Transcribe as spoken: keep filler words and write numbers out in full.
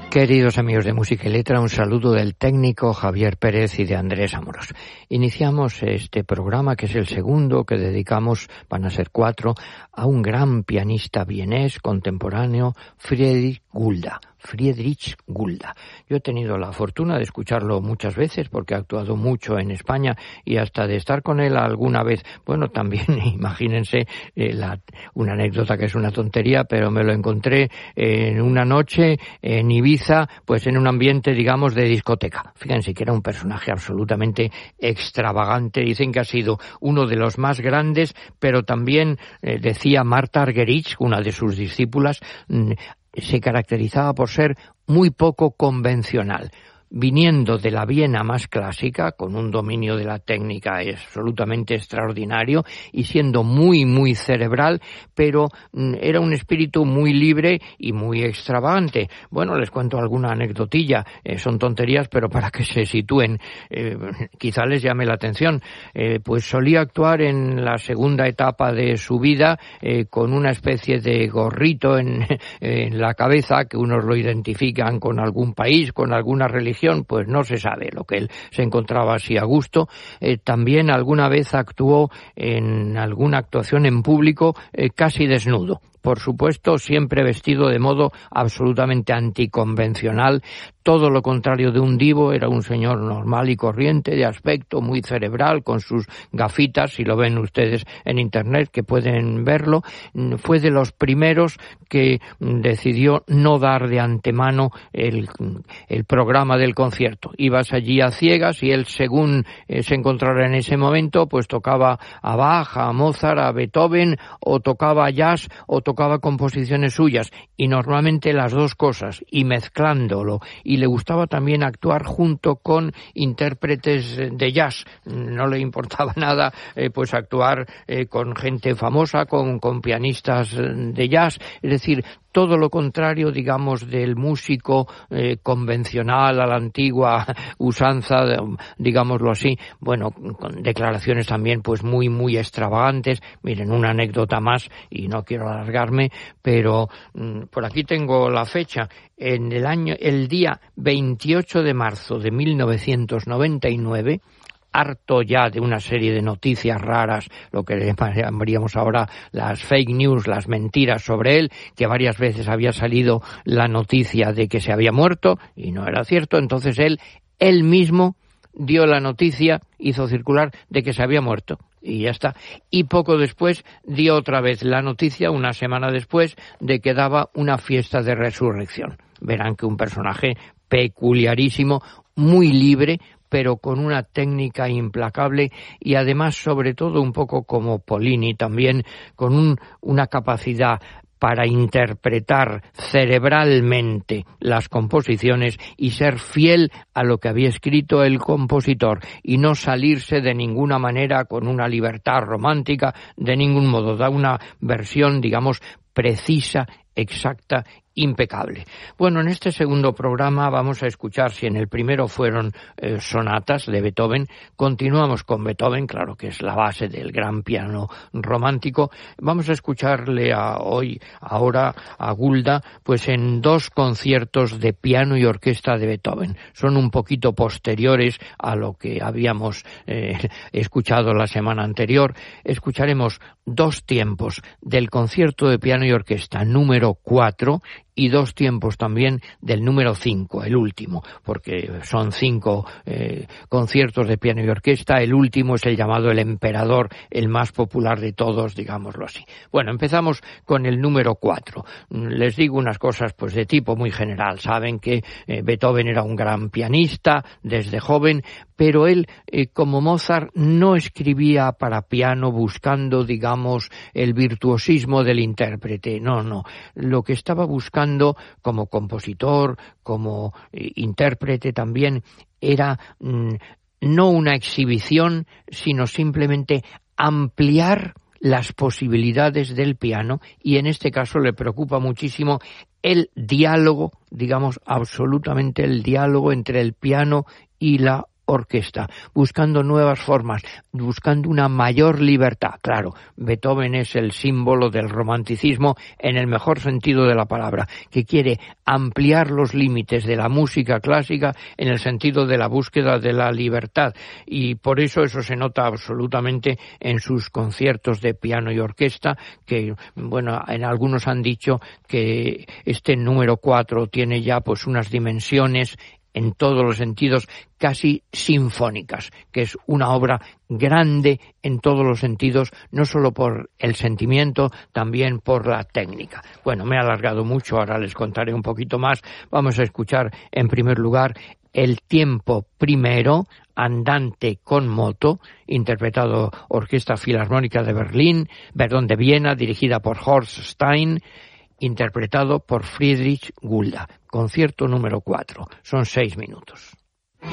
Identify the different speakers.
Speaker 1: Queridos amigos de Música y Letra, un saludo del técnico Javier Pérez y de Andrés Amorós. Iniciamos este programa, que es el segundo que dedicamos, van a ser cuatro, a un gran pianista vienés contemporáneo, Friedrich Gulda. Friedrich Gulda. Yo he tenido la fortuna de escucharlo muchas veces porque ha actuado mucho en España y hasta de estar con él alguna vez. Bueno, también imagínense eh, la, una anécdota que es una tontería, pero me lo encontré en una noche en Ibiza, pues en un ambiente, digamos, de discoteca. Fíjense que era un personaje absolutamente extravagante. Dicen que ha sido uno de los más grandes, pero también eh, decía Marta Argerich, una de sus discípulas, mmm, se caracterizaba por ser muy poco convencional. Viniendo de la Viena más clásica, con un dominio de la técnica absolutamente extraordinario y siendo muy, muy cerebral, pero mm, era un espíritu muy libre y muy extravagante. Bueno, les cuento alguna anecdotilla, eh, son tonterías, pero para que se sitúen, eh, quizá les llame la atención. Eh, pues solía actuar en la segunda etapa de su vida eh, con una especie de gorrito en, en la cabeza, que unos lo identifican con algún país, con alguna religión, pues no se sabe, lo que él se encontraba así a gusto. Eh, también alguna vez actuó en alguna actuación en público eh, casi desnudo. Por supuesto, siempre vestido de modo absolutamente anticonvencional, todo lo contrario de un divo. Era un señor normal y corriente, de aspecto muy cerebral, con sus gafitas, si lo ven ustedes en internet, que pueden verlo. Fue de los primeros que decidió no dar de antemano el, el programa del concierto. Ibas allí a ciegas y él, según eh, se encontrara en ese momento, pues tocaba a Bach, a Mozart, a Beethoven, o tocaba jazz, o tocaba composiciones suyas, y normalmente las dos cosas, y mezclándolo. Y le gustaba también actuar junto con intérpretes de jazz. No le importaba nada eh, pues actuar eh, con gente famosa, con, con pianistas de jazz. Es decir, todo lo contrario, digamos, del músico eh, convencional a la antigua usanza, digámoslo así. Bueno, con declaraciones también pues muy, muy extravagantes. Miren, una anécdota más, y no quiero alargarme, pero mmm, por aquí tengo la fecha. En el año, el día veintiocho de marzo de mil novecientos noventa y nueve, harto ya de una serie de noticias raras, lo que llamaríamos ahora las fake news, las mentiras sobre él, que varias veces había salido la noticia de que se había muerto, y no era cierto. Entonces él, él mismo dio la noticia, hizo circular de que se había muerto, y ya está. Y poco después dio otra vez la noticia, una semana después, de que daba una fiesta de resurrección. Verán que un personaje peculiarísimo, muy libre, pero con una técnica implacable, y además, sobre todo, un poco como Pollini también, con un, una capacidad para interpretar cerebralmente las composiciones y ser fiel a lo que había escrito el compositor, y no salirse de ninguna manera con una libertad romántica, de ningún modo. Da una versión, digamos, precisa, exacta, impecable. Bueno, en este segundo programa vamos a escuchar, si en el primero fueron eh, sonatas de Beethoven, continuamos con Beethoven, claro que es la base del gran piano romántico. Vamos a escucharle a, hoy, ahora, a Gulda, pues en dos conciertos de piano y orquesta de Beethoven. Son un poquito posteriores a lo que habíamos eh, escuchado la semana anterior. Escucharemos dos tiempos del concierto de piano y orquesta número cuatro, y dos tiempos también del número cinco, el último, porque son cinco eh, conciertos de piano y orquesta. El último es el llamado El Emperador, el más popular de todos, digámoslo así. Bueno, empezamos con el número cuatro. Les digo unas cosas pues de tipo muy general. Saben que eh, Beethoven era un gran pianista desde joven, pero él, eh, como Mozart, no escribía para piano buscando, digamos, el virtuosismo del intérprete. No, no. Lo que estaba buscando como compositor, como eh, intérprete también, era mm, no una exhibición, sino simplemente ampliar las posibilidades del piano, y en este caso le preocupa muchísimo el diálogo, digamos, absolutamente el diálogo entre el piano y la orquesta, buscando nuevas formas, buscando una mayor libertad. Claro, Beethoven es el símbolo del romanticismo en el mejor sentido de la palabra, que quiere ampliar los límites de la música clásica en el sentido de la búsqueda de la libertad, y por eso eso se nota absolutamente en sus conciertos de piano y orquesta, que, bueno, en algunos han dicho que este número cuatro tiene ya pues unas dimensiones en todos los sentidos casi sinfónicas, que es una obra grande en todos los sentidos, no solo por el sentimiento, también por la técnica. Bueno, me he alargado mucho, ahora les contaré un poquito más. Vamos a escuchar en primer lugar el tiempo primero, Andante con moto, interpretado Orquesta Filarmónica de Berlín, perdón, de Viena, dirigida por Horst Stein, interpretado por Friedrich Gulda. Concierto número cuatro. Son seis minutos.